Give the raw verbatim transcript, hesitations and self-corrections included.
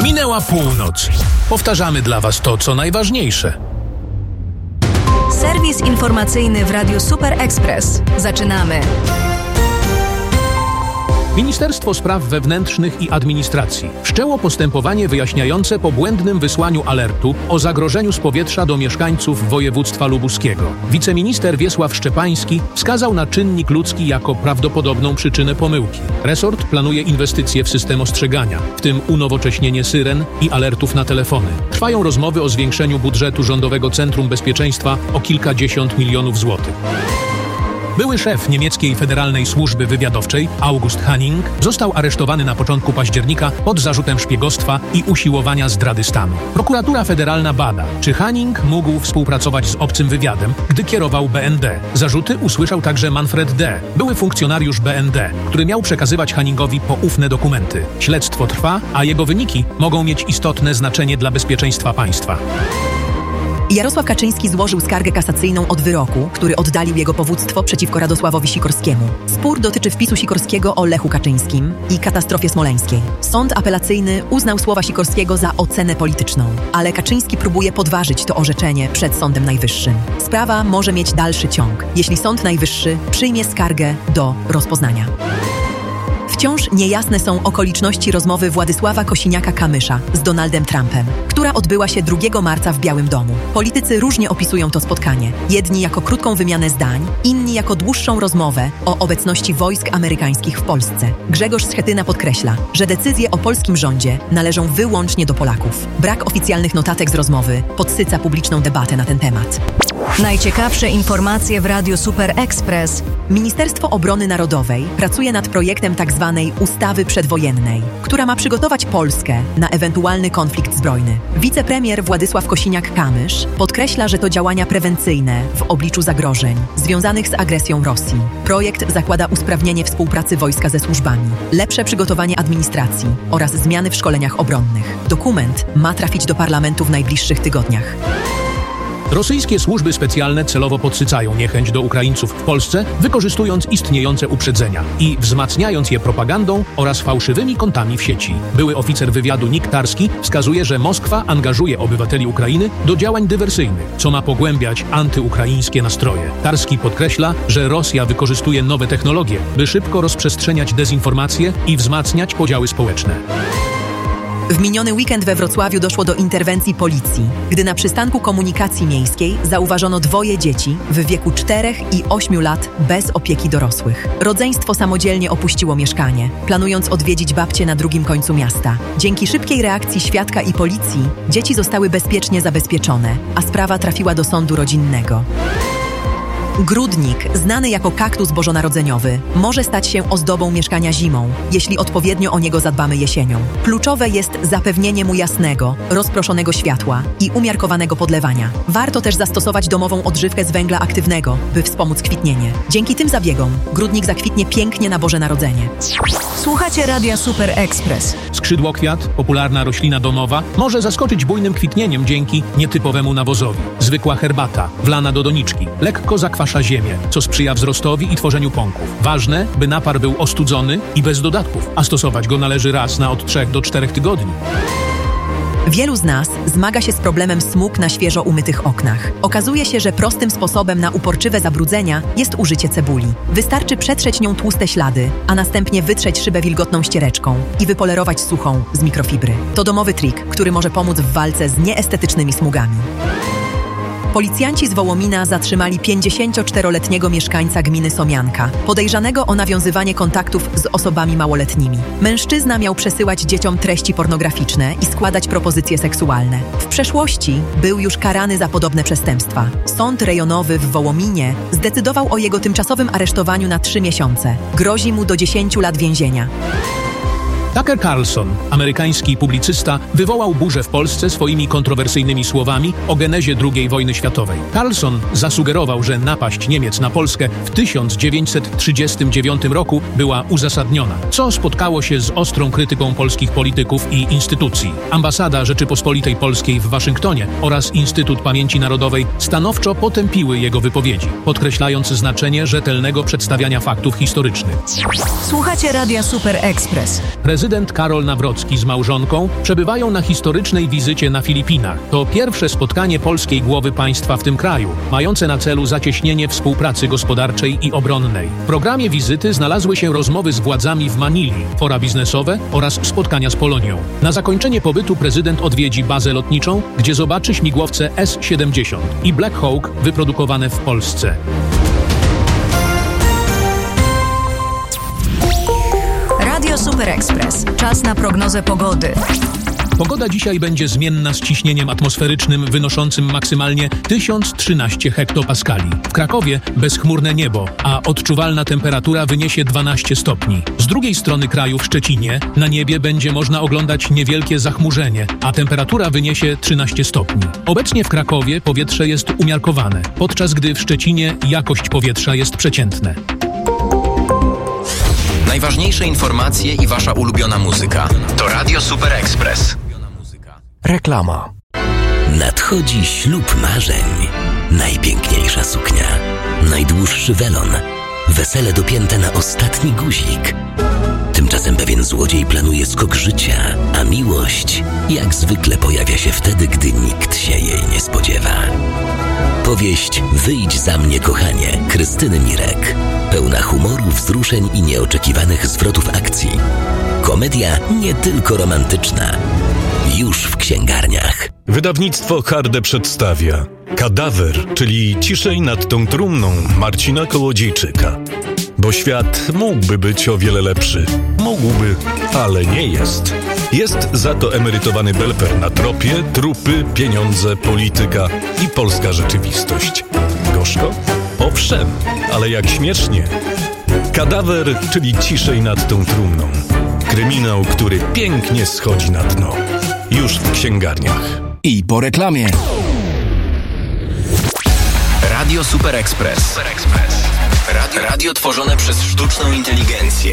Minęła północ. Powtarzamy dla Was to, co najważniejsze. Serwis informacyjny w Radiu Super Express. Zaczynamy. Ministerstwo Spraw Wewnętrznych i Administracji wszczęło postępowanie wyjaśniające po błędnym wysłaniu alertu o zagrożeniu z powietrza do mieszkańców województwa lubuskiego. Wiceminister Wiesław Szczepański wskazał na czynnik ludzki jako prawdopodobną przyczynę pomyłki. Resort planuje inwestycje w system ostrzegania, w tym unowocześnienie syren i alertów na telefony. Trwają rozmowy o zwiększeniu budżetu Rządowego Centrum Bezpieczeństwa o kilkadziesiąt milionów złotych. Były szef niemieckiej Federalnej Służby Wywiadowczej, August Hanning, został aresztowany na początku października pod zarzutem szpiegostwa i usiłowania zdrady stanu. Prokuratura Federalna bada, czy Hanning mógł współpracować z obcym wywiadem, gdy kierował B N D. Zarzuty usłyszał także Manfred D., były funkcjonariusz B N D., który miał przekazywać Hanningowi poufne dokumenty. Śledztwo trwa, a jego wyniki mogą mieć istotne znaczenie dla bezpieczeństwa państwa. Jarosław Kaczyński złożył skargę kasacyjną od wyroku, który oddalił jego powództwo przeciwko Radosławowi Sikorskiemu. Spór dotyczy wpisu Sikorskiego o Lechu Kaczyńskim i katastrofie smoleńskiej. Sąd apelacyjny uznał słowa Sikorskiego za ocenę polityczną, ale Kaczyński próbuje podważyć to orzeczenie przed Sądem Najwyższym. Sprawa może mieć dalszy ciąg, jeśli Sąd Najwyższy przyjmie skargę do rozpoznania. Wciąż niejasne są okoliczności rozmowy Władysława Kosiniaka-Kamysza z Donaldem Trumpem, która odbyła się drugiego marca w Białym Domu. Politycy różnie opisują to spotkanie. Jedni jako krótką wymianę zdań, inni jako dłuższą rozmowę o obecności wojsk amerykańskich w Polsce. Grzegorz Schetyna podkreśla, że decyzje o polskim rządzie należą wyłącznie do Polaków. Brak oficjalnych notatek z rozmowy podsyca publiczną debatę na ten temat. Najciekawsze informacje w Radiu Super Express. Ministerstwo Obrony Narodowej pracuje nad projektem tzw. ustawy przedwojennej, która ma przygotować Polskę na ewentualny konflikt zbrojny. Wicepremier Władysław Kosiniak-Kamysz podkreśla, że to działania prewencyjne w obliczu zagrożeń związanych z agresją Rosji. Projekt zakłada usprawnienie współpracy wojska ze służbami, lepsze przygotowanie administracji oraz zmiany w szkoleniach obronnych. Dokument ma trafić do parlamentu w najbliższych tygodniach. Rosyjskie służby specjalne celowo podsycają niechęć do Ukraińców w Polsce, wykorzystując istniejące uprzedzenia i wzmacniając je propagandą oraz fałszywymi kontami w sieci. Były oficer wywiadu Nick Tarski wskazuje, że Moskwa angażuje obywateli Ukrainy do działań dywersyjnych, co ma pogłębiać antyukraińskie nastroje. Tarski podkreśla, że Rosja wykorzystuje nowe technologie, by szybko rozprzestrzeniać dezinformację i wzmacniać podziały społeczne. W miniony weekend we Wrocławiu doszło do interwencji policji, gdy na przystanku komunikacji miejskiej zauważono dwoje dzieci w wieku czterech i ośmiu lat bez opieki dorosłych. Rodzeństwo samodzielnie opuściło mieszkanie, planując odwiedzić babcię na drugim końcu miasta. Dzięki szybkiej reakcji świadka i policji dzieci zostały bezpiecznie zabezpieczone, a sprawa trafiła do sądu rodzinnego. Grudnik, znany jako kaktus bożonarodzeniowy, może stać się ozdobą mieszkania zimą, jeśli odpowiednio o niego zadbamy jesienią. Kluczowe jest zapewnienie mu jasnego, rozproszonego światła i umiarkowanego podlewania. Warto też zastosować domową odżywkę z węgla aktywnego, by wspomóc kwitnienie. Dzięki tym zabiegom grudnik zakwitnie pięknie na Boże Narodzenie. Słuchacie Radia Super Express. Skrzydłokwiat, popularna roślina domowa, może zaskoczyć bujnym kwitnieniem dzięki nietypowemu nawozowi. Zwykła herbata, wlana do doniczki, lekko zakwaszona ziemię, co sprzyja wzrostowi i tworzeniu pąków. Ważne, by napar był ostudzony i bez dodatków, a stosować go należy raz na od trzech do czterech tygodni. Wielu z nas zmaga się z problemem smug na świeżo umytych oknach. Okazuje się, że prostym sposobem na uporczywe zabrudzenia jest użycie cebuli. Wystarczy przetrzeć nią tłuste ślady, a następnie wytrzeć szybę wilgotną ściereczką i wypolerować suchą z mikrofibry. To domowy trik, który może pomóc w walce z nieestetycznymi smugami. Policjanci z Wołomina zatrzymali pięćdziesięcioczteroletniego mieszkańca gminy Somianka, podejrzanego o nawiązywanie kontaktów z osobami małoletnimi. Mężczyzna miał przesyłać dzieciom treści pornograficzne i składać propozycje seksualne. W przeszłości był już karany za podobne przestępstwa. Sąd rejonowy w Wołominie zdecydował o jego tymczasowym aresztowaniu na trzy miesiące. Grozi mu do dziesięciu lat więzienia. Tucker Carlson, amerykański publicysta, wywołał burzę w Polsce swoimi kontrowersyjnymi słowami o genezie drugiej wojny światowej. Carlson zasugerował, że napaść Niemiec na Polskę w tysiąc dziewięćset trzydziestym dziewiątym roku była uzasadniona, co spotkało się z ostrą krytyką polskich polityków i instytucji. Ambasada Rzeczypospolitej Polskiej w Waszyngtonie oraz Instytut Pamięci Narodowej stanowczo potępiły jego wypowiedzi, podkreślając znaczenie rzetelnego przedstawiania faktów historycznych. Słuchacie Radia Super Express. Prezydent prezydent Karol Nawrocki z małżonką przebywają na historycznej wizycie na Filipinach. To pierwsze spotkanie polskiej głowy państwa w tym kraju, mające na celu zacieśnienie współpracy gospodarczej i obronnej. W programie wizyty znalazły się rozmowy z władzami w Manili, fora biznesowe oraz spotkania z Polonią. Na zakończenie pobytu prezydent odwiedzi bazę lotniczą, gdzie zobaczy śmigłowce S siedemdziesiąt i Black Hawk wyprodukowane w Polsce. Radio Super Express. Czas na prognozę pogody. Pogoda dzisiaj będzie zmienna z ciśnieniem atmosferycznym wynoszącym maksymalnie tysiąc trzynaście hektopaskali. W Krakowie bezchmurne niebo, a odczuwalna temperatura wyniesie dwanaście stopni. Z drugiej strony kraju w Szczecinie na niebie będzie można oglądać niewielkie zachmurzenie, a temperatura wyniesie trzynaście stopni. Obecnie w Krakowie powietrze jest umiarkowane, podczas gdy w Szczecinie jakość powietrza jest przeciętne. Najważniejsze informacje i wasza ulubiona muzyka to Radio Super Express. Reklama. Nadchodzi ślub marzeń. Najpiękniejsza suknia, najdłuższy welon, wesele dopięte na ostatni guzik. Tymczasem pewien złodziej planuje skok życia, a miłość jak zwykle pojawia się wtedy, gdy nikt się jej nie spodziewa. Powieść Wyjdź za mnie, kochanie, Krystyny Mirek. Pełna humoru, wzruszeń i nieoczekiwanych zwrotów akcji. Komedia nie tylko romantyczna. Już w księgarniach. Wydawnictwo Harde przedstawia Kadawer, czyli Ciszej nad tą trumną Marcina Kołodziejczyka. Bo świat mógłby być o wiele lepszy. Mógłby, ale nie jest. Jest za to emerytowany belper na tropie, trupy, pieniądze, polityka i polska rzeczywistość. Gorzko? Owszem, ale jak śmiesznie. Kadawer, czyli Ciszej nad tą trumną. Kryminał, który pięknie schodzi na dno. Już w księgarniach. I po reklamie. Radio Super Express. Radio, radio tworzone przez sztuczną inteligencję.